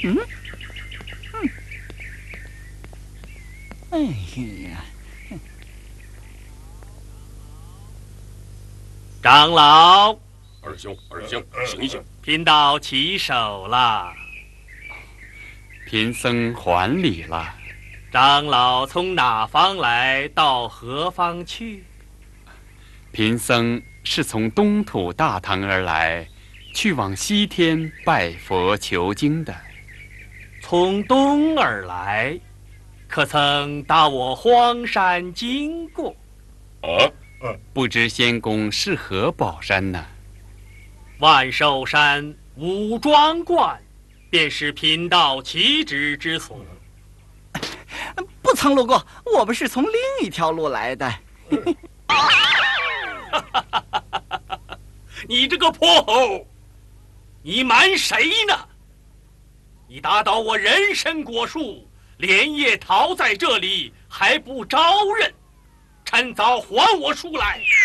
嗯，哎呀， 长老， 二兄，醒一醒！ 贫道起手了。 贫僧还礼了。 长老从哪方来，到何方去？ 贫僧是从东土大唐而来，去往西天拜佛求经的。 从东而来，可曾到我荒山经过？ 不知仙公是何宝山呢？ 万寿山五庄观，便是贫道起止之所。 不曾路过，我们是从另一条路来的。 你这个泼猴，你瞒谁呢？你打倒我人参果树，连夜逃在这里，还不招认？趁早还我书来！